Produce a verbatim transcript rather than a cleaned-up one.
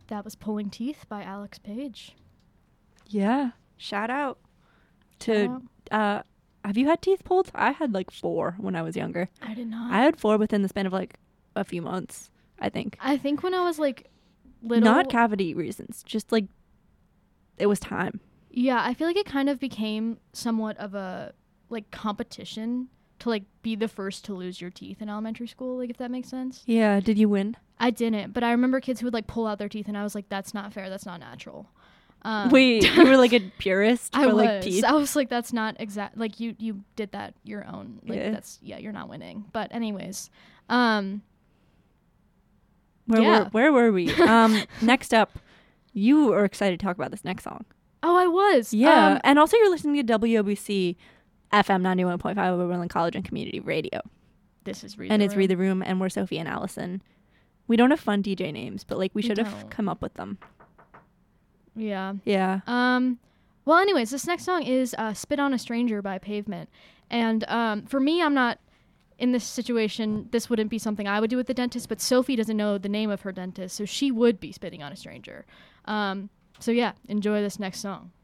That was Pulling Teeth by Alex Page. Yeah. Shout out to, Shout uh, have you had teeth pulled? I had like four when I was younger. I did not. I had four within the span of like a few months, I think. I think when I was like little. Not cavity reasons, just like it was time. Yeah, I feel like it kind of became somewhat of a like competition to like be the first to lose your teeth in elementary school, like if that makes sense. Yeah, did you win? I didn't, but I remember kids who would like pull out their teeth and I was like, that's not fair, that's not natural. Um, Wait, you were like a purist I for was. like teeth? I was like, that's not exact. Like you, you did that your own. Like Yeah. that's yeah, you're not winning. But anyways, um, Where yeah. were where were we? Um, next up, you are excited to talk about this next song. oh, I was. Yeah, Um, and also you're listening to W O B C F M ninety-one point five Oberlin College and Community Radio. this is Read and the it's Room. Read the Room, and we're Sophie and Allison. We don't have fun D J names, but like we We should have don't. come up with them. Yeah. Yeah. Um, well, anyways, this next song is uh, Spit on a Stranger by Pavement. And um, for me, I'm not in this situation. This wouldn't be something I would do with the dentist, but Sophie doesn't know the name of her dentist, so she would be spitting on a stranger. Um, so yeah, enjoy this next song.